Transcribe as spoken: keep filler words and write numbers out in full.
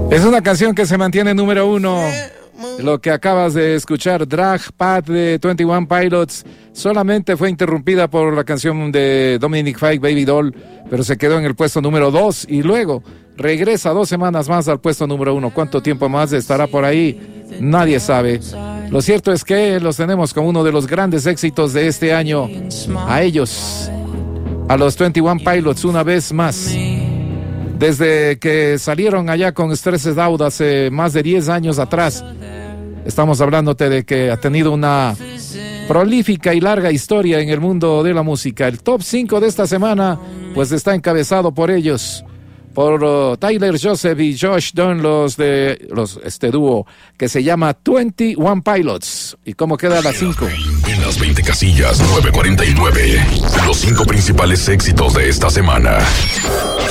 Es una canción que se mantiene número uno. Lo que acabas de escuchar, Drag Pad de veintiuno Pilots, solamente fue interrumpida por la canción de Dominic Fike, Baby Doll, pero se quedó en el puesto número dos y luego regresa dos semanas más al puesto número uno. ¿Cuánto tiempo más estará por ahí? Nadie sabe. Lo cierto es que los tenemos como uno de los grandes éxitos de este año. A ellos, a los veintiuno Pilots, una vez más. Desde que salieron allá con Stressed Out hace más de diez años atrás, estamos hablándote de que ha tenido una prolífica y larga historia en el mundo de la música. El top cinco de esta semana, pues está encabezado por ellos, por uh, Tyler Joseph y Josh Dunn, los de los, este dúo que se llama veintiuno Pilots. ¿Y cómo queda las cinco? En las veinte casillas, nueve cuarenta y nueve. Los cinco principales éxitos de esta semana.